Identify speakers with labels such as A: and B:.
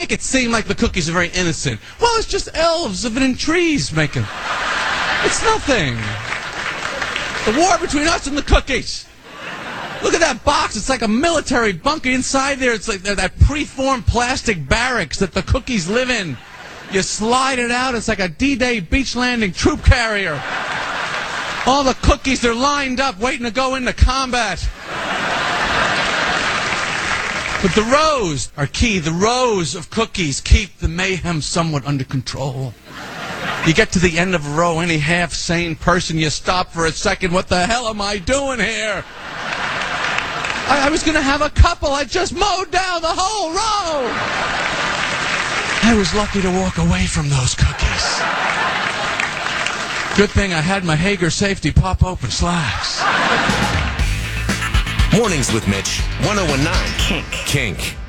A: make it seem like the cookies are very innocent. Well, it's just elves living in trees making. It's nothing. The war between us and the cookies. Look at that box. It's like a military bunker inside there. It's like that preformed plastic barracks that the cookies live in. You slide it out. It's like a D-Day beach landing troop carrier. All the cookies, they're lined up waiting to go into combat. But the rows are key. The rows of cookies keep the mayhem somewhat under control. You get to the end of a row, any half-sane person, you stop for a second. What the hell am I doing here? I was going to have a couple. I just mowed down the whole row. I was lucky to walk away from those cookies. Good thing I had my Hager safety pop-open slacks.
B: Mornings with Mitch, 1019 Kink.